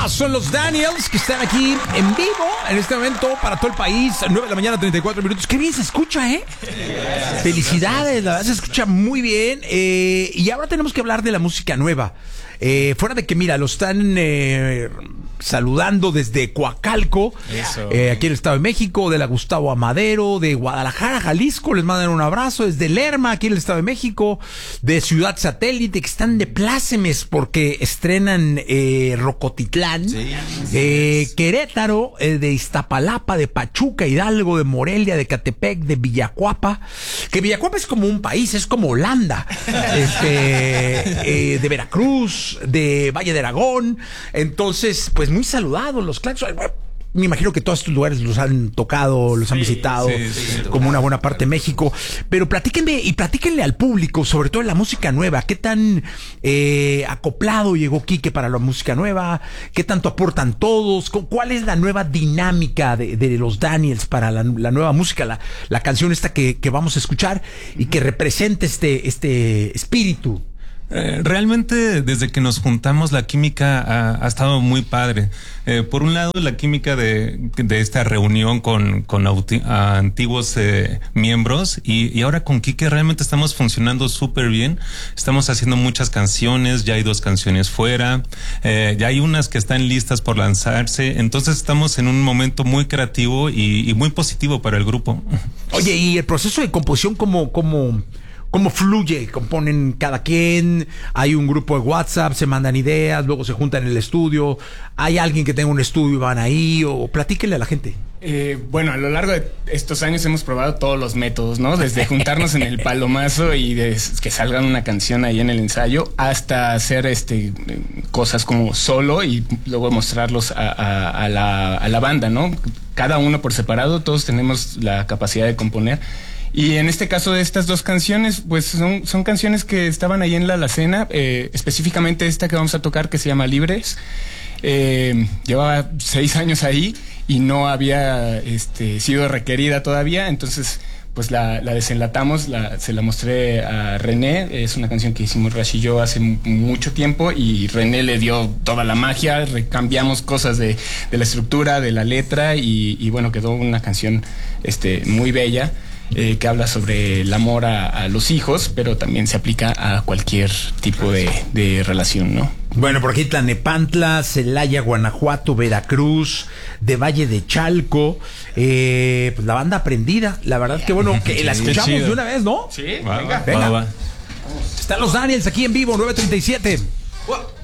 Son los Daniels que están aquí en vivo en este momento para todo el país. 9 de la mañana, 34 minutos. Qué bien se escucha, ¿eh? Felicidades, la verdad se escucha muy bien. Y ahora tenemos que hablar de la música nueva. Fuera de que, mira, lo están saludando desde Coacalco, aquí en el Estado de México, de la Gustavo Amadero, de Guadalajara, Jalisco, les mandan un abrazo, desde Lerma, aquí en el Estado de México, de Ciudad Satélite, que están de plácemes porque estrenan Rocotitlán, Querétaro, de Iztapalapa, de Pachuca, Hidalgo, de Morelia, de Catepec, de Villacuapa, que Villacuapa es como un país, es como Holanda, de Veracruz, de Valle de Aragón. Entonces, pues muy saludados los Claxons. Me imagino que todos estos lugares los han tocado, los han visitado, como una buena parte de México. Pero platíquenle al público, sobre todo en la música nueva. ¿Qué tan acoplado llegó Quique para la música nueva? ¿Qué tanto aportan todos? ¿Cuál es la nueva dinámica de los Daniels para la nueva música? La canción esta que vamos a escuchar y que representa este espíritu. Realmente desde que nos juntamos la química ha estado muy padre. Por un lado, la química de esta reunión con antiguos miembros y ahora con Quique realmente estamos funcionando súper bien. Estamos haciendo muchas canciones, ya hay 2 canciones fuera, ya hay unas que están listas por lanzarse. Entonces estamos en un momento muy creativo y muy positivo para el grupo. Oye, ¿y el proceso de composición cómo fluye? ¿Componen cada quien? ¿Hay un grupo de WhatsApp? ¿Se mandan ideas? ¿Luego se juntan en el estudio? ¿Hay alguien que tenga un estudio y van ahí? ¿O platíquenle a la gente? Bueno, a lo largo de estos años hemos probado todos los métodos, ¿no? Desde juntarnos en el palomazo y que salga una canción ahí en el ensayo, hasta hacer cosas como solo y luego mostrarlos a la banda, ¿no? Cada uno por separado, todos tenemos la capacidad de componer. Y en este caso de estas 2 canciones, pues son canciones que estaban ahí en la alacena, específicamente esta que vamos a tocar que se llama Libres. Llevaba 6 años ahí y no había sido requerida todavía, entonces pues la desenlatamos, se la mostré a René. Es una canción que hicimos Rash y yo hace mucho tiempo y René le dio toda la magia, recambiamos cosas de la estructura, de la letra y bueno, quedó una canción muy bella. Que habla sobre el amor a los hijos, pero también se aplica a cualquier tipo de relación, ¿no? Bueno, por aquí Tlalnepantla, Celaya, Guanajuato, Veracruz, de Valle de Chalco, pues la banda aprendida, la verdad que bueno, que la escuchamos de una vez, ¿no? Sí, venga. Están los Daniels aquí en vivo, 9:37.